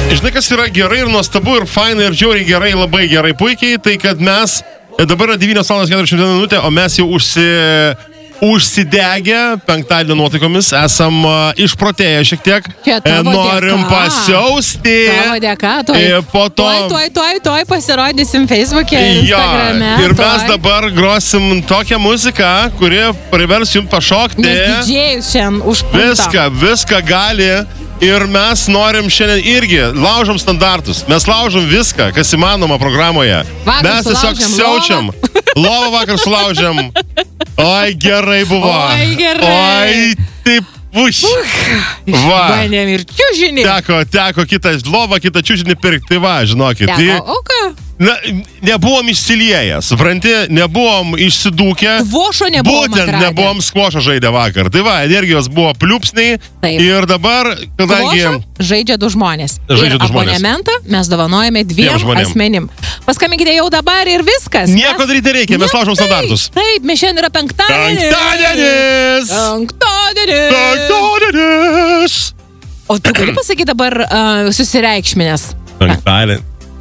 Žinai, kas yra gerai ir nuostabu ir fainai ir žiauriai gerai, labai gerai, puikiai, tai kad mes dabar yra 9:41 minutė, o mes jau užsidegę penktadienio nuotaikomis, esam išprotėję šiek tiek. Norim pasiausti. Tavo dėka, po to... Tuoj pasirodysim Facebook'e ir Instagram'e. Ir mes dabar grosim tokią muziką, kuri privers jums pašokti. Nes didžėjus šiandien užpulta. Viską gali. Ir mes norim šiandien irgi, laužom standartus. Mes laužom viską, kas įmanoma programoje. Mes tiesiog siaučiam. Lovą vakar sulaužėm. Oi, gerai buvo. Oi, taip. Bandėm ir čiužinį. Teko kitą lovą, kitą čiužinį pirkti. Tai va, žinokit. O ką? Nebuvom išsilieję, supranti, nebuvom išsidūkę. Skvošo nebuvom atradę. Būtent nebuvom skvošo žaidę vakar. Tai va, energijos buvo pliupsniai. Taip. Ir dabar, kadangi... Skvošo žaidžia 2 žmonės. Žaidžia 2 žmonės. Abonementą mes dovanojame 2 asmenim. Paskambinkite jau dabar ir viskas. Nieko daryti nereikia, mes laužom standartus. Taip, mes šiandien yra penktadienis. Penktadienis. O tu gali pasakyti dabar susireikšminės? Penktadienis.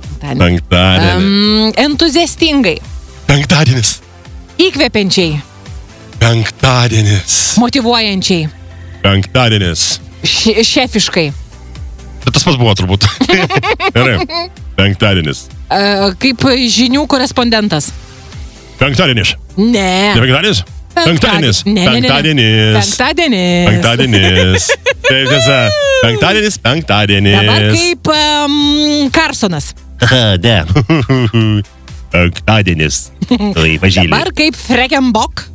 Entuziastingai. Penktadienis. Įkvepiančiai. Penktadienis. Motyvuojančiai. Penktadienis. Šefiškai. Bet tas pats buvo turbūt. Gerai. Penktadienis. Kaip žinių korespondentas. Penktadienis. Ne. Ne penktadienis? Penktadienis. Penktadienis. Penktadienis. Taip, tiesa. Penktadienis. Dabar kaip Karsonas. Ne. Penktadienis. Dabar kaip Frekenbok.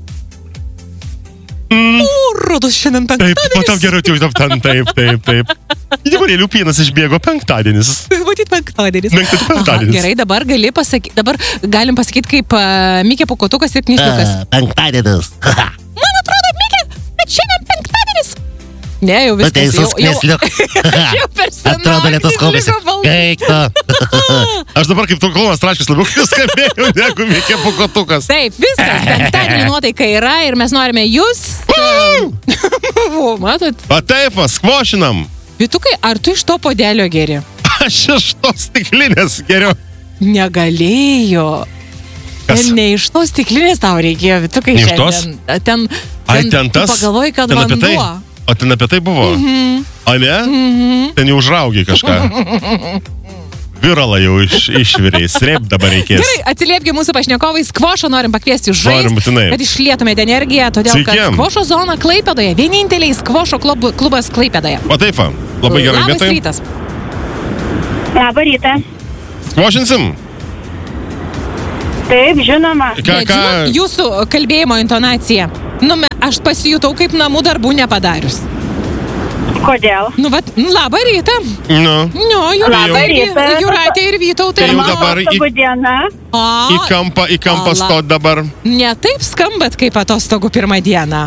Rodos šiandien penktadienis. Taip, matau gerai, taip. Įdivarėlių pienas išbėgo penktadienis. Matyt, penktadienis. Penktadienis. Gerai, dabar galim pasakyti kaip Mikė Pūkuotukas ir Knyžliukas. Penktadienis. Man atrodo, Mikė, bet šiandien penktadienis. Ne, jau viskas. Teisus Knyžliuk. Jau per senai. Atrodo, lietus kaupėsi. Kaip to? Aš dabar kaip Klumas Traškis labiau skambėjau negu Mikė Pūkuotukas. Taip, viskas. Penktadienį nuotaika yra ir mes norime jūs. Matot? Taip, skvošinam. Vytukai, ar tu iš to puodelio geri? Aš iš tos stiklinės geriau. Negalėjo. Kas? Ne iš tos stiklinės tau reikėjo, Vytukai, Ne iš tos? Ten tas? pagalvojai, kad Ten apie tai? vanduo. O ten apie tai buvo? A ne? Ten jau užraugiai kažką. Viralą jau išvirėjai. Srėp dabar reikės. Gerai, atsiliepkime mūsų pašnekovai. Skvošą norim pakviesti Norim būtinai. žaisti, kad išlietumėte energiją, todėl Sveiki. kad Skvošo zona Klaipėdoje, vieninteliai Skvošo klubas Klaipėdoje. O taip, labai gerai Labas vietoj. rytas. Labą rytą. Skvošinsim? Taip, žinoma. Bet žinot, jūsų kalbėjimo intonacija. Aš pasijutau kaip namų darbų nepadarius. Kodėl? Labą rytą. Labą rytą. Jūratė ir Vytautai. Tai jau dabar Atostogų diena. į kampą stot dabar. Ne taip skambat kaip atostogų pirmą dieną.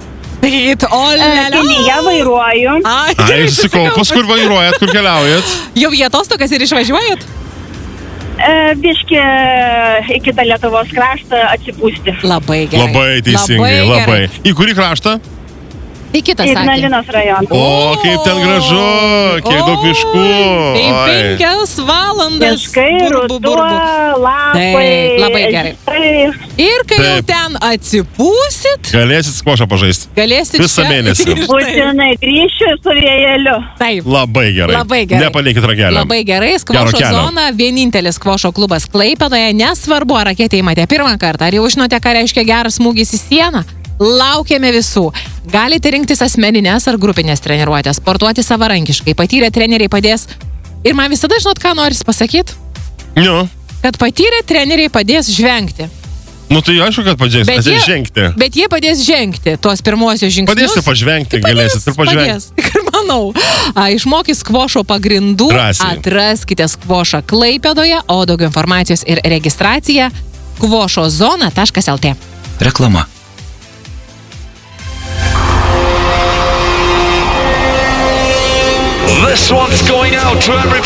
Kelyje vairuoju. Ai, susikaupus, kur vairuojat, kur keliaujat? Jau į atostogas ir išvažiuojat? Biški į kitą Lietuvos kraštą atsipūsti. Labai gerai. Labai teisingai, labai. Į kurį kraštą? Tai kitas Į sakė. Ignalinos rajoną. O, kaip ten gražu, kiek daug miškų. Tai 5 valandas. Miškai, ruduo, lapai. Taip, labai gerai. Ir kai jau ten atsipūsit, Galėsit skvošą pažaisti. galėsit Visą mėnesį. Būtinai grįšiu su vėjeliu. Taip. Labai gerai. Labai gerai. Nepalikit ragelio. Labai gerai, Gero Skvošo kelio. zona, vienintelis Skvošo klubas Klaipėdoje, nesvarbu, ar raketę įmatė pirmą kartą, ar jau žinote, ką reiškia geras smūgis į sieną. Laukiame visų. Galite rinktis asmeninės ar grupinės treniruotės, sportuoti savarankiškai, patyrę treneriai padės. Ir man visada, žinot, ką noris pasakyti? Kad patyrę treneriai padės žvengti. Nu tai aišku, kad padės žengti. Bet jie padės žengti tuos pirmuosius žingsnius. Padėsi pažvengti, galėsit ir pažvengti. Padės, manau. Išmokys Skvošo pagrindų, Drąsiai. atraskite Skvošą Klaipėdoje, o daugiau informacijos ir registracija skvošozona.lt. Reklama. This one's going out to everybody.